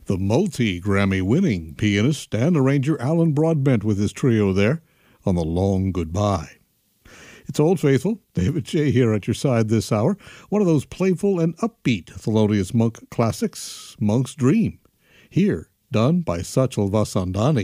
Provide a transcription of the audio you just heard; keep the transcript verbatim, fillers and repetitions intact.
The multi-Grammy-winning pianist and arranger Alan Broadbent with his trio there on The Long Goodbye. It's Old Faithful, David J. here at your side this hour. One of those playful and upbeat Thelonious Monk classics, Monk's Dream, here done by Satchel Vasandani.